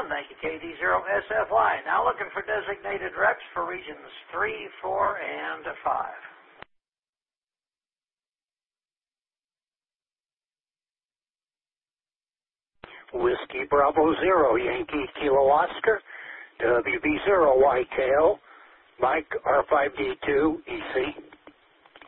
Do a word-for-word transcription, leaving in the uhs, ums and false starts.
one. Thank you, K D zero S F Y. Now looking for designated reps for regions three, four, and five. Whiskey Bravo Zero, Yankee Kilo Oscar, W B zero Y K L, Mike R five D two E C.